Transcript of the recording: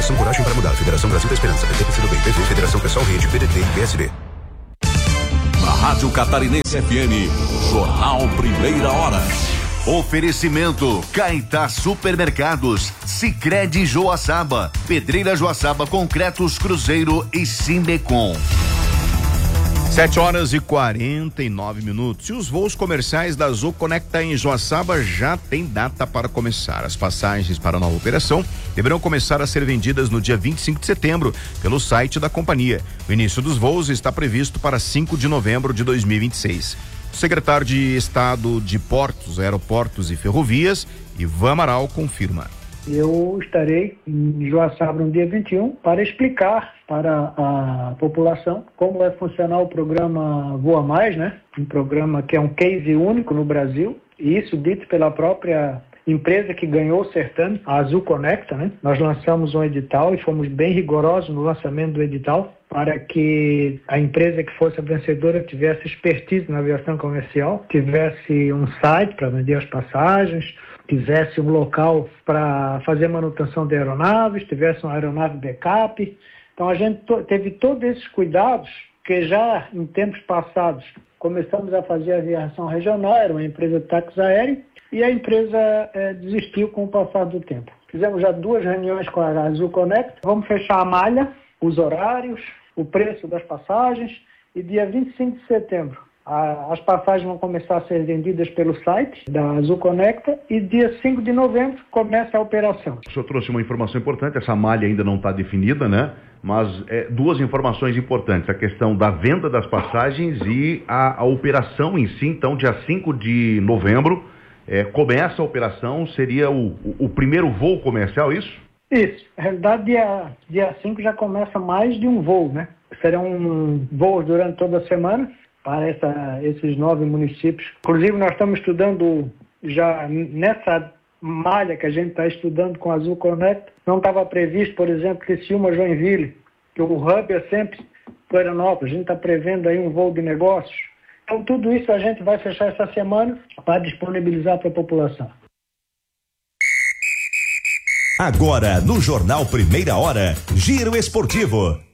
Federação Coragem para Mudar, Federação Brasil da Esperança, PCdoB, PV, Federação Pessoal Rede, PDT e PSD. Na Rádio Catarinense FM, Jornal Primeira Hora. Oferecimento Caetá Supermercados, Sicredi Joaçaba, Pedreira Joaçaba, Concretos Cruzeiro e Sindecom. 7h49. E os voos comerciais da Azul Conecta em Joaçaba já têm data para começar. As passagens para a nova operação deverão começar a ser vendidas no dia 25 de setembro pelo site da companhia. O início dos voos está previsto para 5 de novembro de 2026. O secretário de Estado de Portos, Aeroportos e Ferrovias, Ivan Amaral, confirma. Eu estarei em Joaçaba no dia 21 para explicar para a população como vai funcionar o programa Voa Mais, né? Um programa que é um case único no Brasil, e isso dito pela própria empresa que ganhou o certame, a Azul Conecta, né? Nós lançamos um edital e fomos bem rigorosos no lançamento do edital para que a empresa que fosse a vencedora tivesse expertise na aviação comercial, tivesse um site para vender as passagens, tivesse um local para fazer manutenção de aeronaves, tivesse uma aeronave backup. Então a gente teve todos esses cuidados que já em tempos passados começamos a fazer a aviação regional, era uma empresa de táxi aéreo, e a empresa desistiu com o passar do tempo. Fizemos já 2 reuniões com a Azul Connect, vamos fechar a malha, os horários, o preço das passagens, e dia 25 de setembro as passagens vão começar a ser vendidas pelo site da Azul Conecta e dia 5 de novembro começa a operação. O senhor trouxe uma informação importante, essa malha ainda não está definida, né? Mas 2 informações importantes, a questão da venda das passagens e a operação em si. Então, dia 5 de novembro começa a operação, seria o primeiro voo comercial, isso? Isso, na realidade dia 5 já começa mais de um voo, né? Serão voos durante toda a semana para esses 9 municípios. Inclusive nós estamos estudando já nessa malha que a gente está estudando com a Azul Connect, não estava previsto, por exemplo, Criciúma, Joinville, que o hub é sempre Florianópolis, a gente está prevendo aí um voo de negócios. Então tudo isso a gente vai fechar essa semana para disponibilizar para a população. Agora, no Jornal Primeira Hora, Giro Esportivo.